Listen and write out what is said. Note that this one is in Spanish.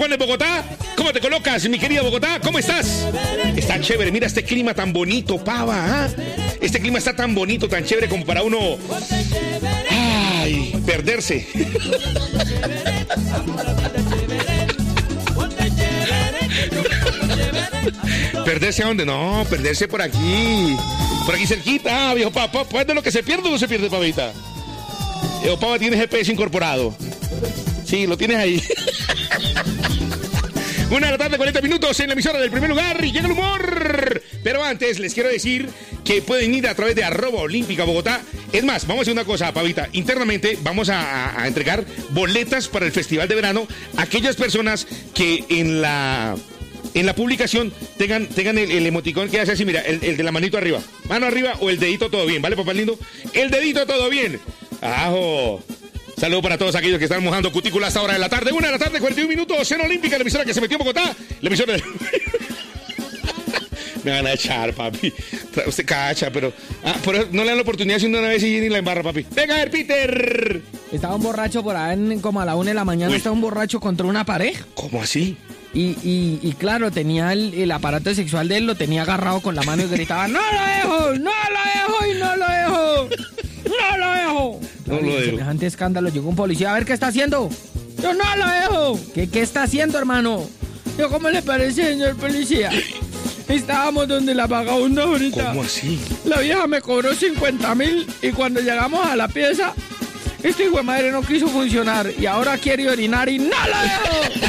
¿Cuándo es Bogotá? ¿Cómo te colocas, mi querida Bogotá? ¿Cómo estás? Está chévere, mira este clima tan bonito, pava, ¿ah? Este clima está tan bonito, tan chévere como para uno... Ay, perderse. ¿Perderse a dónde? No, perderse por aquí. Por aquí cerquita, viejo papá. ¿Pues de lo que se pierde o no se pierde, pavita? Pava tiene GPS incorporado. Sí, lo tienes ahí. 1:40 en la emisora del primer lugar y llega el humor. Pero antes les quiero decir que pueden ir a través de @Olímpica Bogotá. Es más, vamos a hacer una cosa, Pavita. Internamente vamos a entregar boletas para el Festival de Verano a aquellas personas que en la publicación tengan el emoticón que hace así, mira, el de la manito arriba. Mano arriba o el dedito todo bien, ¿vale, papá lindo? El dedito todo bien. ¡Ajo! Saludos para todos aquellos que están mojando cutículas a esta hora de la tarde. 1:41 en Olímpica, la emisora que se metió en Bogotá. La emisora de... Me van a echar, papi. Usted cacha, pero... no le dan la oportunidad si una vez y ni la embarra, papi. Venga, a ver, Peter. Estaba un borracho por ahí como a la 1 de la mañana. Estaba un borracho contra una pared. ¿Cómo así? Y claro, tenía el aparato sexual de él, lo tenía agarrado con la mano y gritaba: ¡No lo dejo! ¡No lo dejo! ¡Y no lo dejo! ¡No lo dejo! No lo dejo. Semejante escándalo, llegó un policía a ver qué está haciendo. Yo: ¡no lo dejo! ¿Qué está haciendo, hermano? Yo: ¿cómo le parece, señor policía? Estábamos donde la vagabunda ahorita. ¿Cómo así? La vieja me cobró 50.000 y cuando llegamos a la pieza, este hijo de madre no quiso funcionar y ahora quiere orinar y no lo dejo.